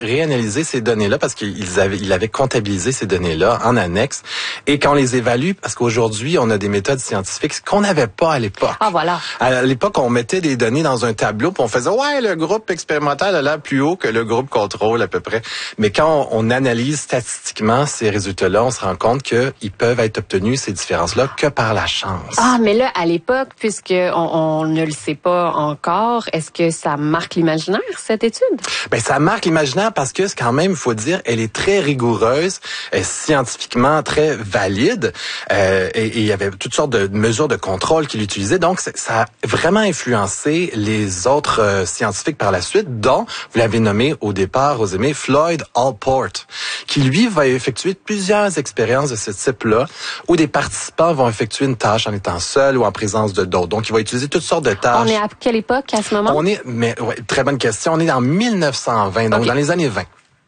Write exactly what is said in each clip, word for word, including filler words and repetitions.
réanalyser ces données-là parce qu'ils avaient, ils avaient comptabilisé ces données-là en annexe. Et quand on les évalue, parce qu'aujourd'hui, on a des méthodes scientifiques qu'on n'avait pas à l'époque. Ah, voilà. À l'époque, on mettait des données dans un tableau puis on faisait, ouais, le groupe expérimental a l'air plus haut que le groupe contrôle à peu près. Mais quand on, on analyse statistiquement ces résultats-là, on se rend compte qu'ils peuvent être obtenus, ces différences-là, que par la chance. Ah, mais là, à l'époque, puisque on, on ne le sait pas encore, est-ce que ça marque l'imaginaire, cette étude? Ben, ça marque l'imaginaire parce que, quand même, il faut dire, elle est très rigoureuse, est scientifiquement très valide, euh, et, et il y avait toutes sortes de mesures de contrôle qu'il utilisait. Donc, ça a vraiment influencé les autres euh, scientifiques par la suite, dont, vous l'avez nommé au départ, Rosemée, Floyd Allport, qui, lui, va effectuer plusieurs expériences de ce type-là, où des participants vont effectuer une tâche en étant seuls ou en présence de d'autres. Donc, il va utiliser toutes sortes de tâches. On est à quelle époque, à ce moment? On est, mais, ouais, très bonne question. On est en mille neuf cent vingt, donc okay. dans les années vingt.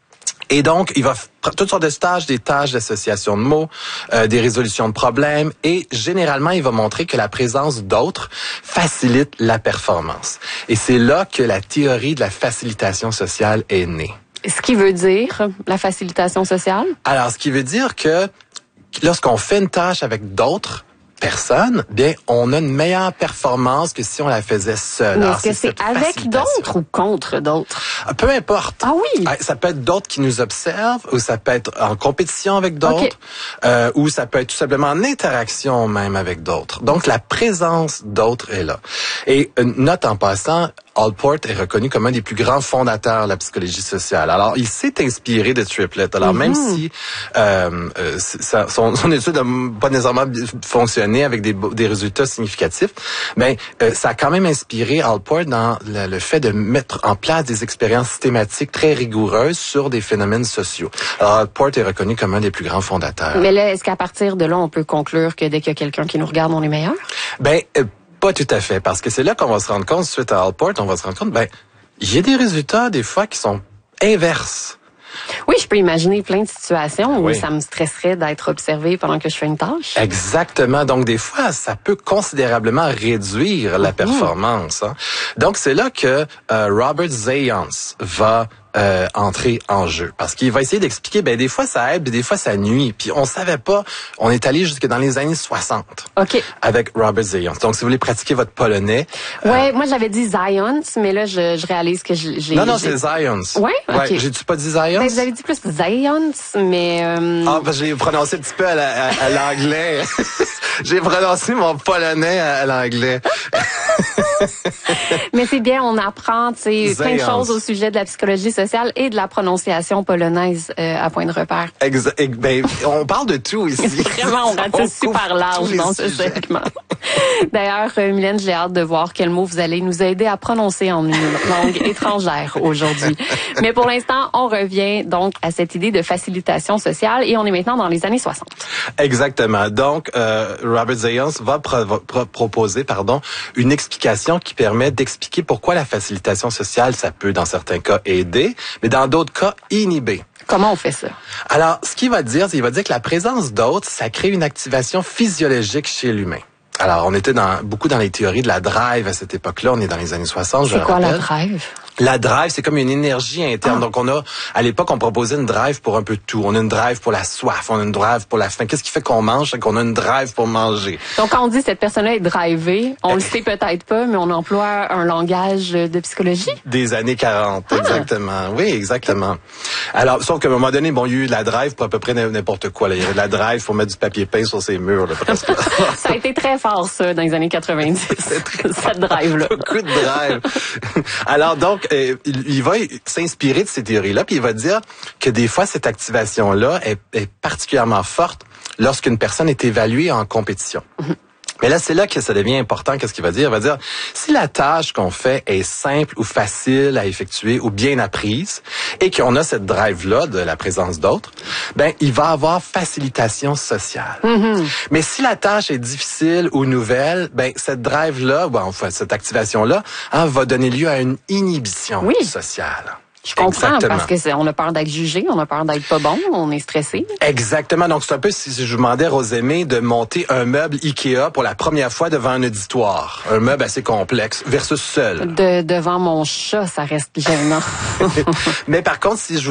Et donc, il va faire toutes sortes de stages, des tâches d'association de mots, euh, des résolutions de problèmes, et généralement, il va montrer que la présence d'autres facilite la performance. Et c'est là que la théorie de la facilitation sociale est née. Ce qui veut dire, la facilitation sociale? Alors, ce qui veut dire que lorsqu'on fait une tâche avec d'autres personnes, bien, on a une meilleure performance que si on la faisait seule. Mais est-ce que c'est avec d'autres ou contre d'autres? Peu importe. Ah oui? Ça peut être d'autres qui nous observent, ou ça peut être en compétition avec d'autres, okay. euh, ou ça peut être tout simplement en interaction même avec d'autres. Donc, la présence d'autres est là. Et une note en passant, Allport est reconnu comme un des plus grands fondateurs de la psychologie sociale. Alors, il s'est inspiré de Triplett. Alors, mm-hmm. même si euh, euh, ça, son, son étude n'a pas nécessairement fonctionné avec des, des résultats significatifs, mais euh, ça a quand même inspiré Allport dans le, le fait de mettre en place des expériences systématiques très rigoureuses sur des phénomènes sociaux. Alors, Allport est reconnu comme un des plus grands fondateurs. Mais là, est-ce qu'à partir de là, on peut conclure que dès qu'il y a quelqu'un qui nous regarde, on est meilleur? Ben, euh, pas tout à fait, parce que c'est là qu'on va se rendre compte, suite à Allport, on va se rendre compte, ben, il y a des résultats, des fois, qui sont inverses. Oui, je peux imaginer plein de situations où oui. ça me stresserait d'être observé pendant que je fais une tâche. Exactement. Donc, des fois, ça peut considérablement réduire la performance. Hein. Donc, c'est là que euh, Robert Zayance va Euh, entrer en jeu. Parce qu'il va essayer d'expliquer, ben des fois ça aide, puis des fois ça nuit. Puis on savait pas, on est allé jusque dans les années soixante. OK. Avec Robert Zayance. Donc si vous voulez pratiquer votre polonais. Ouais, euh, moi j'avais dit Zayance, mais là je, je réalise que j'ai. Non, non, c'est Zayance. Ouais, OK. Ouais, j'ai-tu pas dit Zayance? Ben, vous avez dit plus Zayance, mais... Euh... Ah, parce que j'ai prononcé un petit peu à, la, à, à l'anglais. J'ai prononcé mon polonais à, à l'anglais. Mais c'est bien, on apprend, tu sais, plein de choses au sujet de la psychologie sociale et de la prononciation polonaise euh, à point de repère. Exact. Ben, on parle de tout ici. Vraiment, on ratisse super large dans ce sujets. segment. D'ailleurs, euh, Mylène, j'ai hâte de voir quel mot vous allez nous aider à prononcer en une langue étrangère aujourd'hui. Mais pour l'instant, on revient donc à cette idée de facilitation sociale et on est maintenant dans les années soixante. Exactement. Donc, euh, Robert Zayance va, pro- va pro- proposer pardon, une explication qui permet d'expliquer pourquoi la facilitation sociale, ça peut, dans certains cas, aider, mais dans d'autres cas, inhiber. Comment on fait ça? Alors, ce qu'il va dire, c'est qu'il va dire que la présence d'autres, ça crée une activation physiologique chez l'humain. Alors, on était dans, beaucoup dans les théories de la drive à cette époque-là. On est dans les années soixante, je C'est quoi rappelle. la drive? La drive, c'est comme une énergie interne. Ah. Donc, on a, à l'époque, on proposait une drive pour un peu de tout. On a une drive pour la soif, on a une drive pour la faim. Qu'est-ce qui fait qu'on mange? C'est qu'on a une drive pour manger. Donc, quand on dit cette personne-là est drivée, on le sait peut-être pas, mais on emploie un langage de psychologie? Des années quarante, ah. exactement. Oui, exactement. Alors, sauf qu'à un moment donné, bon, il y a eu de la drive pour à peu près n'importe quoi. Là. Il y avait de la drive pour mettre du papier peint sur ses murs, là, presque. Ça a été très fort, ça, dans les années quatre-vingt-dix. Cette drive-là. Beaucoup de drive. Alors, donc, euh, il, il va s'inspirer de ces théories-là, puis il va dire que des fois, cette activation-là est, est particulièrement forte lorsqu'une personne est évaluée en compétition. Mm-hmm. Mais là, c'est là que ça devient important. Qu'est-ce qu'il va dire? Il va dire, si la tâche qu'on fait est simple ou facile à effectuer ou bien apprise, et qu'on a cette drive-là de la présence d'autres, ben, il va avoir facilitation sociale. Mm-hmm. Mais si la tâche est difficile ou nouvelle, ben, cette drive-là, bon, enfin, cette activation-là, hein, va donner lieu à une inhibition oui. sociale. Je comprends, exactement. Parce que c'est, on a peur d'être jugé, on a peur d'être pas bon, on est stressé. Exactement. Donc, c'est un peu si je vous demandais, Rosemée, de monter un meuble Ikea pour la première fois devant un auditoire. Un meuble assez complexe versus seul. De, devant mon chat, ça reste gênant. Mais par contre, si je vous